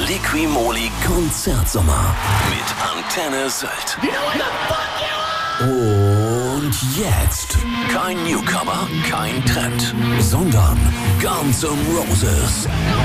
Liqui-Moly Konzertsommer mit Antenne Sylt. Und jetzt kein Newcomer, kein Trend, sondern Guns N' Roses.